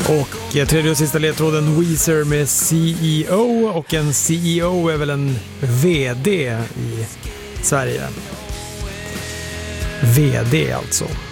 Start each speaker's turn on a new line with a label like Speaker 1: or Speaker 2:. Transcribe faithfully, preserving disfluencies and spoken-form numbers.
Speaker 1: Och tredje och sista ledtråden, Weezer med C E O, och en C E O är väl en V D i Sverige. V D alltså.